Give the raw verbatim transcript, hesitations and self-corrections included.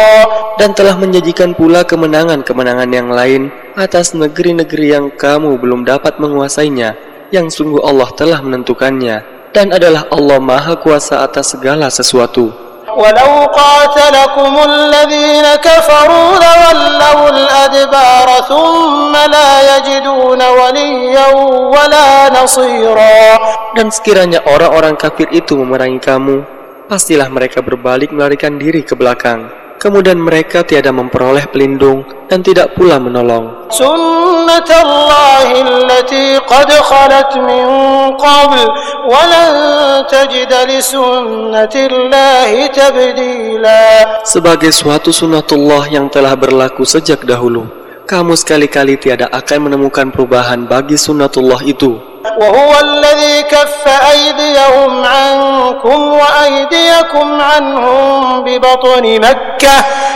dan telah menjanjikan pula kemenangan-kemenangan yang lain atas negeri-negeri yang kamu belum dapat menguasainya, yang sungguh Allah telah menentukannya, dan adalah Allah Maha Kuasa atas segala sesuatu. وَلَوْ قَاتَلَكُمُ الَّذِينَ كَفَرُوا لَوَلَّوُا الْأَدْبَارَ ثُمَّ لَا يَجِدُونَ وَلِيًّا وَلَا نَصِيرًا. Dan sekiranya orang-orang kafir itu memerangi kamu, pastilah mereka berbalik melarikan diri ke belakang. Kemudian mereka tiada memperoleh pelindung dan tidak pula menolong. سُنَّةَ اللَّهِ الَّتِي قَدْ خَلَتْ مِنْ قَبْلُ وَلَنْ تَجِدَ لِسُنَّةِ اللَّهِ تَبْدِيلًا. Sebagai suatu sunnatullah yang telah berlaku sejak dahulu, kamu sekali-kali tiada akan menemukan perubahan bagi sunnatullah itu. وَهُوَ الَّذِي كَفَّ أَيْدِيَهُمْ عَنْكُمْ وَأَيْدِيَكُمْ عَنْهُمْ بِبَطْنِ مَكَّةَ